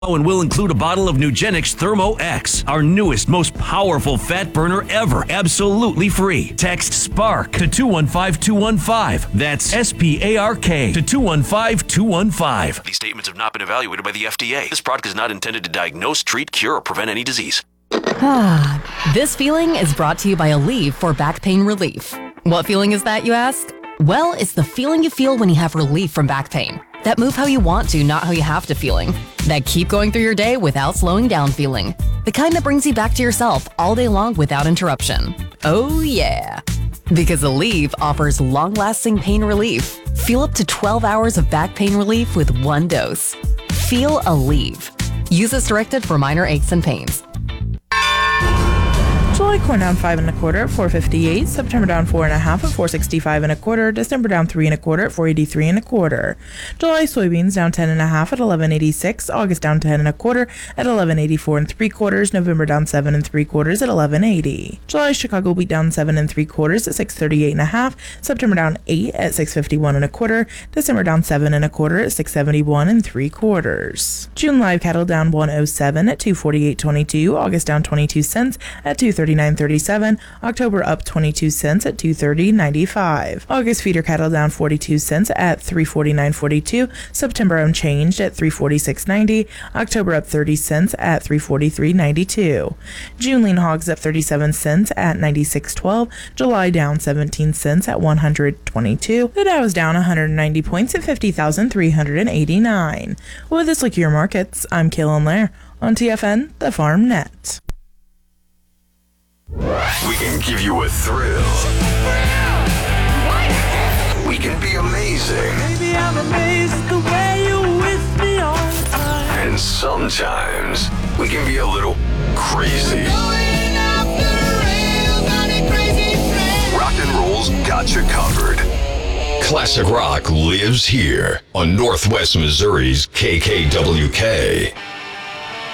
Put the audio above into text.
Oh, and we'll include a bottle of Nugenix Thermo X, our newest, most powerful fat burner ever, absolutely free. Text SPARK to 215215. That's SPARK to 215215. These statements have not been evaluated by the FDA. This product is not intended to diagnose, treat, cure, or prevent any disease. This feeling is brought to you by Aleve for back pain relief. What feeling is that, you ask? Well, it's the feeling you feel when you have relief from back pain. That move how you want to, not how you have to feeling. That keep going through your day without slowing down feeling. The kind that brings you back to yourself all day long without interruption. Oh yeah. Because Aleve offers long-lasting pain relief. Feel up to 12 hours of back pain relief with one dose. Feel Aleve. Use as directed for minor aches and pains. July corn down 5 1/4 at 4.58. September down 4 1/2 at 4.65 1/4. December down 3 1/4 at 4.83 1/4. July soybeans down 10 1/2 at 11.86. August down 10 1/4 at 11.84 3/4. November down 7 3/4 at 11.80. July Chicago wheat down 7 3/4 at 6.38 1/2. September down 8 at 6.51 1/4. December down 7 1/4 at 6.71 3/4. June live cattle down 107 at 248.22. August down 22 cents at 239.37. October up 22 cents at 230.95. August feeder cattle down 42 cents at 349.42. September unchanged at 346.90. October up 30 cents at 343.92. June lean hogs up 37 cents at 96.12. July down 17 cents at 122. The Dow is down 190 points at 50,389. With this look at your markets, I'm Kaylin Lair on TFN, the Farm Net. We can give you a thrill. We can be amazing. Baby, I'm amazed at the way you're with me all the time. And sometimes we can be a little crazy. Rock and roll's got you covered. Classic rock lives here on Northwest Missouri's KKWK.